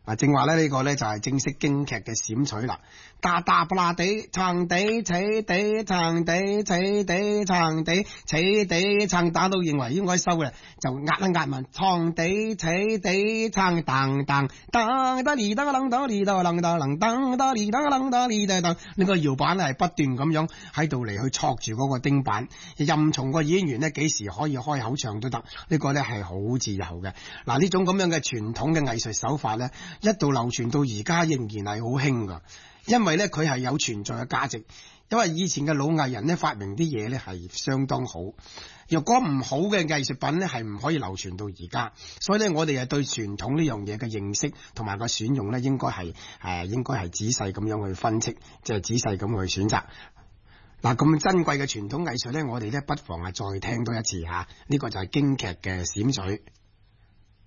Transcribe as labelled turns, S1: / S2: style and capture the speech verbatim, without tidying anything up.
S1: 啊，正話咧呢個咧就係正式京劇嘅閃取啦，打打不啦地，撐地扯地撐地扯地撐地扯地撐，打到認為應該收嘅，就壓一壓文，撐地扯地撐，當當當得哩得啷得哩得啷得啷當得哩得啷得哩得當，呢個搖板係不斷咁樣喺度嚟去戳住嗰個釘板，任從個演員呢幾時可以開口唱都得，呢個咧係好自由嘅。嗱，呢種咁樣嘅傳統嘅藝術手法咧，一度流傳到而家仍然係好興噶，因為咧佢係有存在嘅價值。因為以前嘅老藝人咧發明啲嘢咧係相當好，若果唔好嘅藝術品咧係唔可以流傳到而家，所以咧我哋係對傳統呢樣嘢嘅認識同埋個選用咧應該係誒應該係仔細咁樣去分析，即係仔細咁去選擇。嗱，咁珍貴嘅傳統藝術咧，我哋咧不妨係再聽多一次吓，呢個就係京劇嘅閃取。